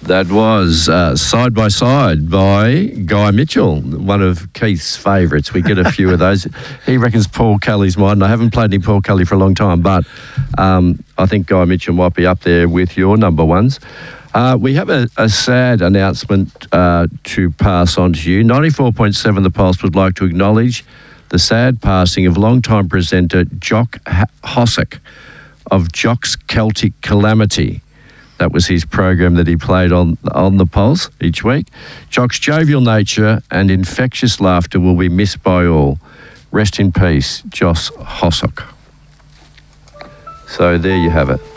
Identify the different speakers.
Speaker 1: That was Side by Side by Guy Mitchell, one of Keith's favourites. We get a few of those. He reckons Paul Kelly's mine. I haven't played any Paul Kelly for a long time, but I think Guy Mitchell might be up there with your number ones. We have a sad announcement to pass on to you. 94.7 The Pulse would like to acknowledge the sad passing of long-time presenter Jock Hossack of Jock's Celtic Calamity. That was his program that he played on The Pulse each week. Jock's jovial nature and infectious laughter will be missed by all. Rest in peace, Jock Hossack. So there you have it.